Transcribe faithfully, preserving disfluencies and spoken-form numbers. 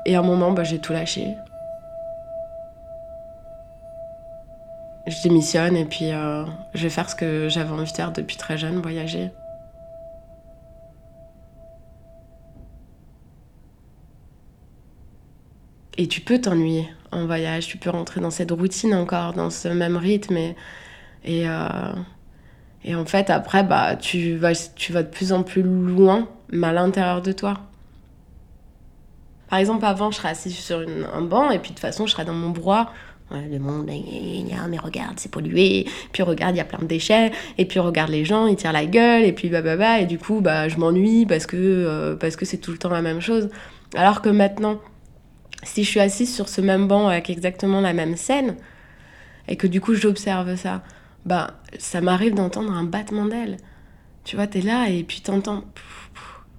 Et à un moment, bah, j'ai tout lâché. Je démissionne et puis euh, je vais faire ce que j'avais envie de faire depuis très jeune, voyager. Et tu peux t'ennuyer en voyage, tu peux rentrer dans cette routine encore, dans ce même rythme. Et, et, euh, et en fait, après, bah, tu, vas, tu vas de plus en plus loin, mais à l'intérieur de toi. Par exemple, avant, je serais assise sur une, un banc et puis de toute façon, je serais dans mon brouhaha. Ouais, le monde, mais regarde, c'est pollué. Puis regarde, il y a plein de déchets. Et puis regarde les gens, ils tirent la gueule. Et puis bah, bah, bah. Et du coup, bah, je m'ennuie parce que, euh, parce que c'est tout le temps la même chose. Alors que maintenant, si je suis assise sur ce même banc avec exactement la même scène et que du coup, j'observe ça, bah, ça m'arrive d'entendre un battement d'ailes. Tu vois, t'es là et puis t'entends...